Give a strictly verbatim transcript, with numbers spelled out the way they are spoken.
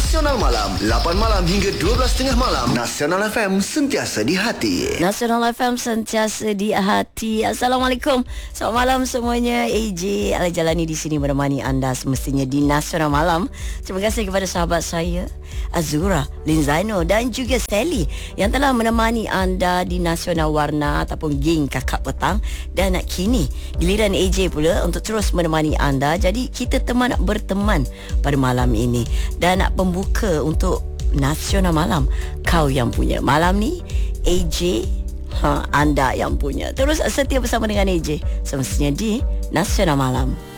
Nasional Malam, lapan malam hingga dua belas tiga puluh malam. Nasional F M, sentiasa di hati. Nasional F M, sentiasa di hati. Assalamualaikum. Selamat malam semuanya. A J Al-Jalani di sini menemani anda semestinya di Nasional Malam. Terima kasih kepada sahabat saya Azura, Lin Zaino dan juga Sally yang telah menemani anda di Nasional Warna ataupun geng kakak petang. Dan kini giliran A J pula untuk terus menemani anda. Jadi kita teman nak berteman pada malam ini. Dan nak pembuka untuk Nasional Malam, kau yang punya. Malam ni A J, ha, anda yang punya. Terus setia bersama dengan A J semestinya di Nasional Malam.